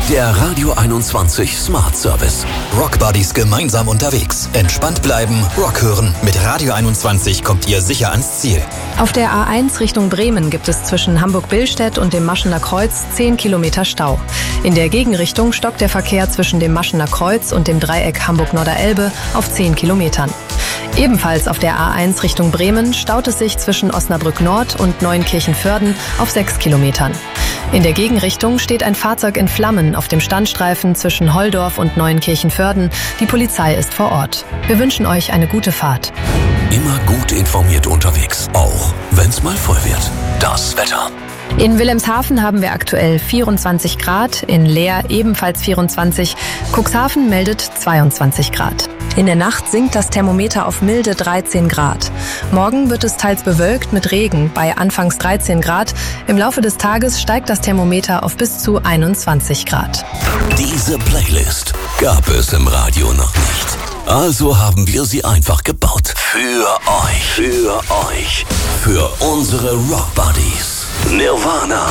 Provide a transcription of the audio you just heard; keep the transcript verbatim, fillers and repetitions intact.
Der Radio einundzwanzig Smart Service. Rock Buddies gemeinsam unterwegs. Entspannt bleiben, Rock hören. Mit Radio einundzwanzig kommt ihr sicher ans Ziel. Auf der A eins Richtung Bremen gibt es zwischen Hamburg-Billstedt und dem Maschener Kreuz zehn Kilometer Stau. In der Gegenrichtung stockt der Verkehr zwischen dem Maschener Kreuz und dem Dreieck Hamburg-Norderelbe auf zehn Kilometern. Ebenfalls auf der A eins Richtung Bremen staut es sich zwischen Osnabrück Nord und Neunkirchen-Vörden auf sechs Kilometern. In der Gegenrichtung steht ein Fahrzeug in Flammen auf dem Standstreifen zwischen Holdorf und Neunkirchen-Vörden. Die Polizei ist vor Ort. Wir wünschen euch eine gute Fahrt. Immer gut informiert unterwegs, auch wenn's mal voll wird. Das Wetter. In Wilhelmshaven haben wir aktuell vierundzwanzig Grad, in Leer ebenfalls vierundzwanzig, Cuxhaven meldet zweiundzwanzig Grad. In der Nacht sinkt das Thermometer auf milde dreizehn Grad. Morgen wird es teils bewölkt mit Regen bei anfangs dreizehn Grad. Im Laufe des Tages steigt das Thermometer auf bis zu einundzwanzig Grad. Diese Playlist gab es im Radio noch nicht. Also haben wir sie einfach gebaut. Für euch. Für euch. Für unsere Rock Buddies. Nirvana.